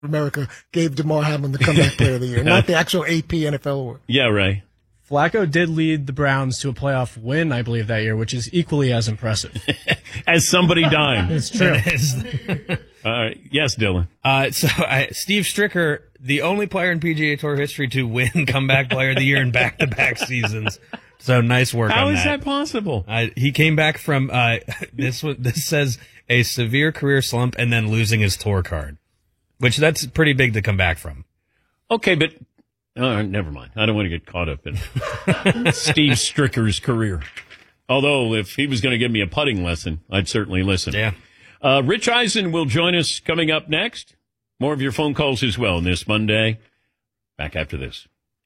America gave DeMar Hamlin the comeback player of the year, not the actual AP NFL award. Yeah, Ray. Flacco did lead the Browns to a playoff win, I believe, that year, which is equally as impressive. As somebody dying. It's true. All right. Yes, Dylan. Steve Stricker, the only player in PGA Tour history to win comeback player of the year in back-to-back seasons. So nice work How on is that possible? He came back from this says a severe career slump and then losing his tour card, which that's pretty big to come back from. Okay, but never mind. I don't want to get caught up in Steve Stricker's career. Although, if he was going to give me a putting lesson, I'd certainly listen. Yeah. Rich Eisen will join us coming up next. More of your phone calls as well this Monday. Back after this.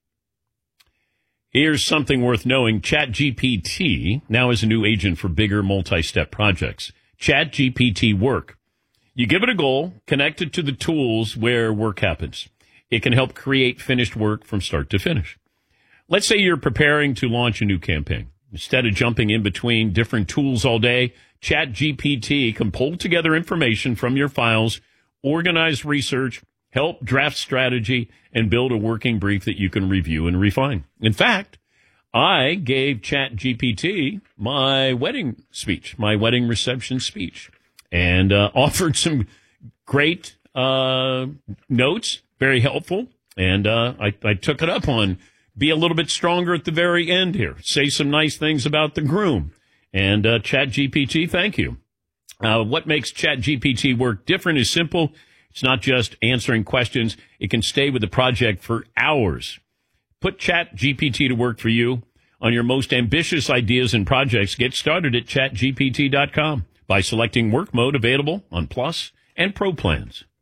Here's something worth knowing. ChatGPT now is a new agent for bigger multi-step projects. ChatGPT Work. You give it a goal, connect it to the tools where work happens. It can help create finished work from start to finish. Let's say you're preparing to launch a new campaign. Instead of jumping in between different tools all day, ChatGPT can pull together information from your files, organize research, help draft strategy, and build a working brief that you can review and refine. In fact, I gave ChatGPT my wedding speech, my wedding reception speech, and offered some great notes, very helpful, and I took it up on be a little bit stronger at the very end here, say some nice things about the groom, and ChatGPT, thank you. What makes ChatGPT work different is simple. It's not just answering questions. It can stay with the project for hours. Put ChatGPT to work for you on your most ambitious ideas and projects. Get started at ChatGPT.com by selecting work mode available on Plus and Pro plans.